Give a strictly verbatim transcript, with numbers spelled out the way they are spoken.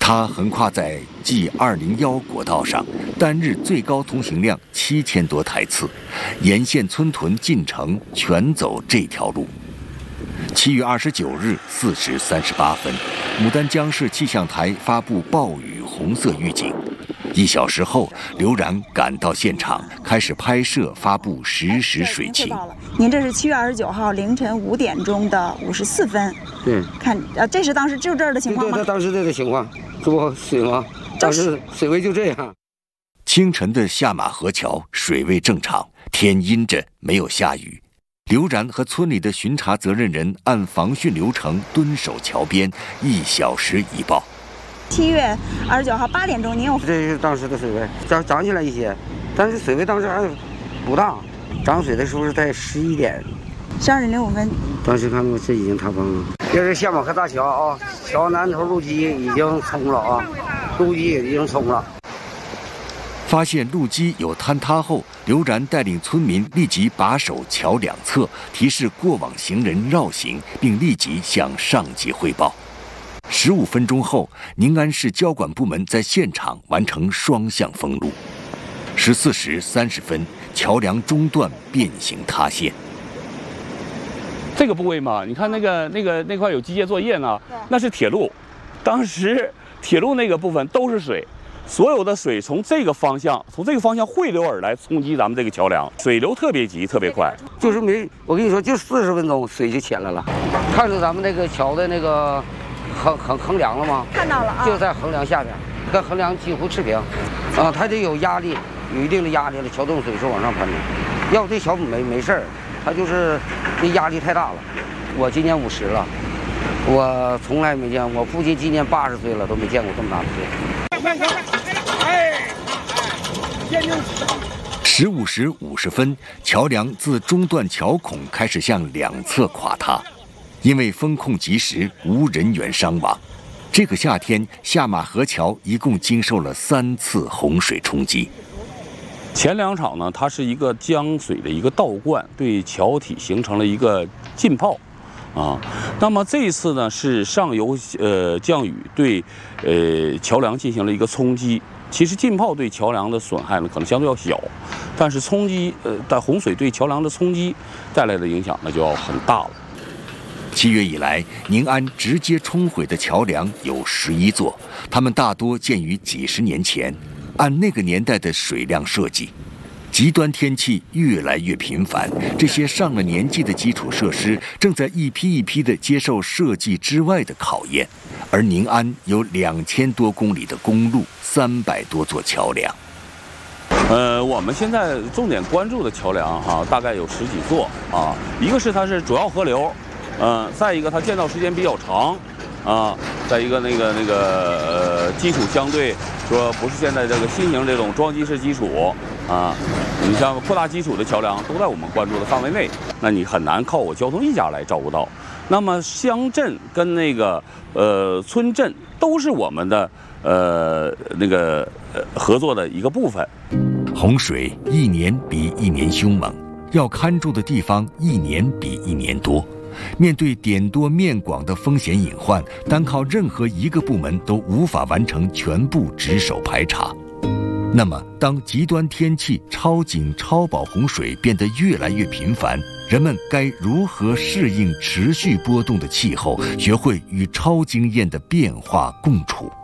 它横跨在 G 二零一国道上，单日最高通行量七千多台次，沿线村屯进城全走这条路。七月二十九日四时三十八分，牡丹江市气象台发布暴雨红色预警。一小时后，刘然赶到现场，开始拍摄，发布实时水情。 您这是七月二十九号凌晨五点钟的五十四分。 对， 看，呃，这是当时就这儿的情况吗？ 对，当时这个情况，这不水吗？当时水位就这样。 清晨的下马河桥水位正常，天阴着，没有下雨。刘然和村里的巡查责任人按防汛流程蹲守桥边，一小时一报。 七月二十九号八点钟，您有这是当时的水位，涨涨起来一些，但是水位当时还不大，涨水的时候是在十一点， 十二点零五分。 当时看到这已经塌方了。这是下马河大桥啊，桥南头路基已经冲了啊，路基也已经冲了。 发现路基有坍塌后，刘然带领村民立即把守桥两侧，提示过往行人绕行，并立即向上级汇报。十五分钟后，宁安市交管部门在现场完成双向封路。十四时三十分，桥梁中段变形塌陷。 这个部位嘛，你看那个那个那块有机械作业呢，那是铁路，当时铁路那个部分都是水。所有的水从这个方向，从这个方向汇流而来，冲击咱们这个桥梁，水流特别急，特别快。 就是没，我跟你说，就四十分钟，水就浅来了。看着咱们那个桥的那个横横横梁了吗？ 看到了啊， 就在横梁下边，跟横梁几乎持平。啊，它得有压力，有一定的压力了，桥洞水是往上喷的。要这桥没没事儿，它就是这压力太大了。我今年五十了，我从来没见，我父亲今年八十岁了，都没见过这么大的水。 十五时五十分，桥梁自中段桥孔开始向两侧垮塌，因为风控及时，无人员伤亡。这个夏天，下马河桥一共经受了三次洪水冲击。 前两场呢，它是一个江水的一个倒灌，对桥体形成了一个浸泡。啊，那么这一次呢是上游呃降雨对呃桥梁进行了一个冲击。其实浸泡对桥梁的损害呢可能相对要小，但是冲击呃但洪水对桥梁的冲击带来的影响那就要很大了。 七月以来，宁安直接冲毁的桥梁有十一座，它们大多建于几十年前，按那个年代的水量设计。极端天气越来越频繁，这些上了年纪的基础设施正在一批一批地接受设计之外的考验。而宁安有两千多公里的公路，三百多座桥梁。 呃，我们现在重点关注的桥梁哈、啊，大概有十几座啊。一个是它是主要河流，嗯、呃，再一个它建造时间比较长，啊，再一个那个那个呃基础相对说不是现在这个新型这种装机式基础啊，你像扩大基础的桥梁都在我们关注的范围内，那你很难靠我交通一家来照顾到。那么乡镇跟那个呃村镇都是我们的呃那个呃合作的一个部分。 洪水一年比一年凶猛，要看住的地方一年比一年多。面对点多面广的风险隐患，单靠任何一个部门都无法完成全部值守排查。那么，当极端天气、超警、超保洪水变得越来越频繁，人们该如何适应持续波动的气候，学会与超经验的变化共处？